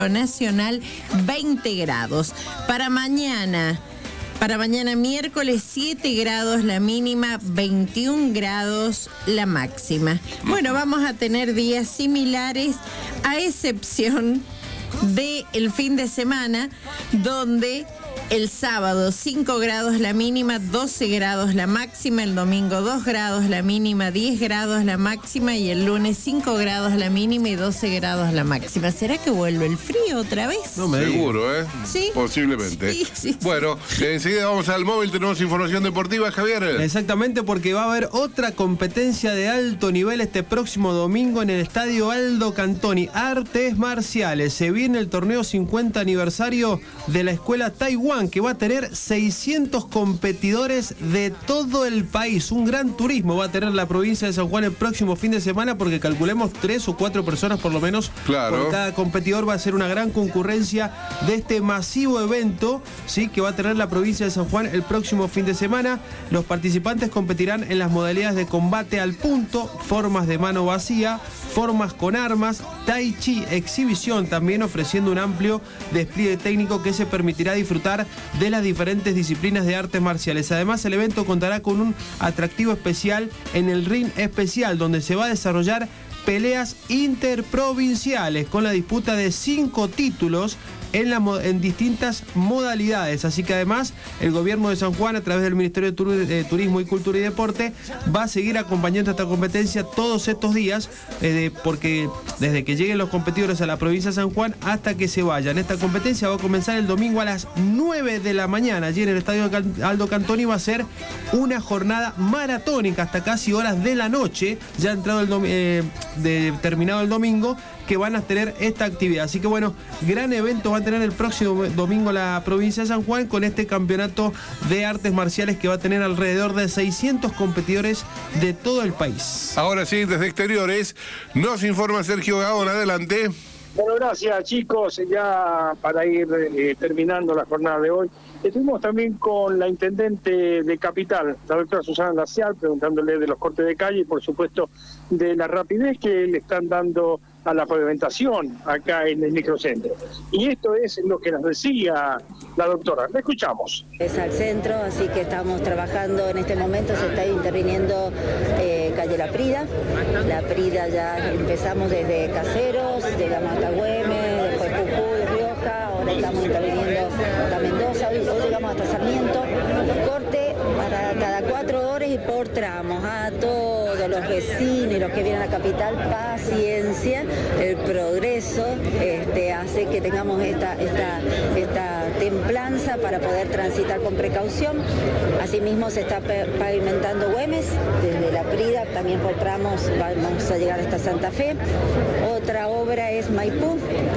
nacional 20 grados. Para mañana miércoles 7 grados la mínima, 21 grados la máxima. Bueno, vamos a tener días similares a excepción del fin de semana, donde el sábado 5 grados la mínima, 12 grados la máxima, el domingo 2 grados la mínima, 10 grados la máxima y el lunes 5 grados la mínima y 12 grados la máxima. ¿Será que vuelve el frío otra vez? No me seguro, ¿eh? Sí. Posiblemente. Sí. Bueno, enseguida vamos al móvil, tenemos información deportiva, Javier. Exactamente, porque va a haber otra competencia de alto nivel este próximo domingo en el estadio Aldo Cantoni. Artes marciales. Se viene el torneo 50 aniversario de la escuela Taiwán, que va a tener 600 competidores de todo el país. Un gran turismo va a tener la provincia de San Juan el próximo fin de semana, porque calculemos 3 o 4 personas por lo menos por cada competidor. Va a ser una gran concurrencia de este masivo evento, ¿sí?, que va a tener la provincia de San Juan el próximo fin de semana. Los participantes competirán en las modalidades de combate al punto, formas de mano vacía, formas con armas, tai chi, exhibición, también ofreciendo un amplio despliegue técnico que se permitirá disfrutar de las diferentes disciplinas de artes marciales. Además, el evento contará con un atractivo especial en el ring especial, donde se va a desarrollar peleas interprovinciales con la disputa de 5 títulos en distintas modalidades. Así que además el gobierno de San Juan, a través del Ministerio de Turismo y Cultura y Deporte, va a seguir acompañando esta competencia todos estos días, porque desde que lleguen los competidores a la provincia de San Juan hasta que se vayan. Esta competencia va a comenzar el domingo a las 9 de la mañana. Allí en el estadio Aldo Cantoni va a ser una jornada maratónica hasta casi horas de la noche, ya entrado terminado el domingo, que van a tener esta actividad. Así que bueno, gran evento va a tener el próximo domingo la provincia de San Juan, con este campeonato de artes marciales que va a tener alrededor de 600 competidores de todo el país. Ahora sí, desde exteriores nos informa Sergio Gaón. Adelante. Bueno, gracias, chicos. Ya para ir terminando la jornada de hoy, estuvimos también con la intendente de Capital, la doctora Susana Lacial, preguntándole de los cortes de calle y por supuesto de la rapidez que le están dando a la pavimentación acá en el microcentro. Y esto es lo que nos decía la doctora. La escuchamos. Es al centro, así que estamos trabajando en este momento, se está interviniendo calle La Prida. La Prida ya empezamos desde Caseros, llegamos hasta Güemes, después Jujuy, Rioja, ahora estamos interviniendo hasta Mendoza, hoy llegamos hasta Sarmiento. Corte para cada 4 horas y por tramos. A todos los vecinos y los que vienen a la capital, paciencia. El progreso hace que tengamos esta templanza para poder transitar con precaución. Asimismo se está pavimentando Güemes, desde La Prida, también por tramos vamos a llegar hasta Santa Fe. Otra obra es Maipú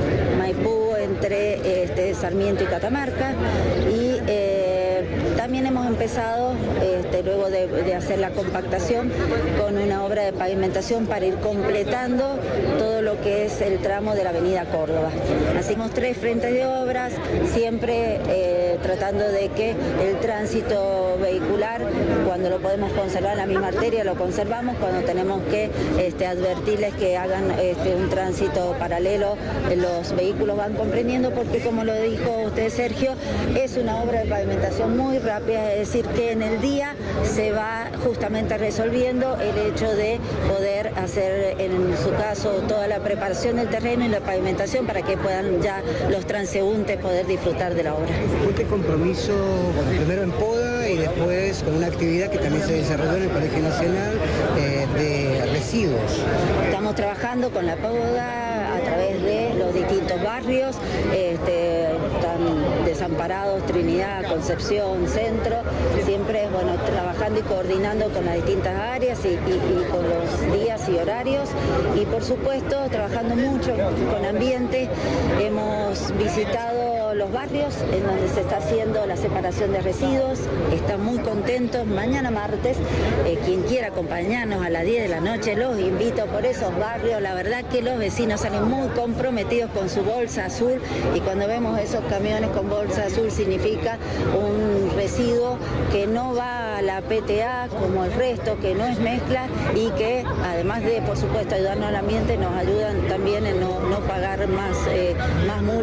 entre Sarmiento y Catamarca, y también hemos empezado, luego de hacer la compactación, con una obra de pavimentación para ir completando todo lo que es el tramo de la avenida Córdoba. Hacemos 3 frentes de obras, siempre tratando de que el tránsito vehicular, cuando lo podemos conservar en la misma arteria, lo conservamos. Cuando tenemos que advertirles que hagan un tránsito paralelo, los vehículos van comprendiendo, porque como lo dijo usted, Sergio, es una obra de pavimentación muy rápida, es decir, que en el día se va justamente resolviendo el hecho de poder hacer, en su caso, toda la preparación del terreno y la pavimentación para que puedan ya los transeúntes poder disfrutar de la obra. Este compromiso, primero en poda y después con una actividad que también se desarrolló en el Colegio Nacional de residuos. Estamos trabajando con la poda a través de los distintos barrios, están desamparados, Trinidad, Concepción, Centro, siempre trabajando y coordinando con las distintas áreas y con los días y horarios, y por supuesto trabajando mucho con ambiente. Hemos visitado todos los barrios en donde se está haciendo la separación de residuos. Están muy contentos. Mañana martes, quien quiera acompañarnos a las 10 de la noche, los invito por esos barrios. La verdad que los vecinos salen muy comprometidos con su bolsa azul, y cuando vemos esos camiones con bolsa azul significa un residuo que no va a la PTA como el resto, que no es mezcla, y que además de, por supuesto, ayudarnos al ambiente, nos ayudan también en no pagar más multas